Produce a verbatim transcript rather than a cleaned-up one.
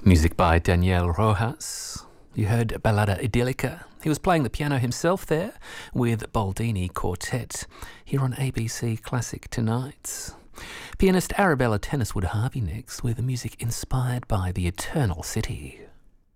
Music by Daniel Rojas. You heard Ballada Idyllica. He was playing the piano himself there with Baldini Quartet here on A B C Classic Tonight. Pianist Arabella Tenniswood Harvey next with music inspired by the Eternal City.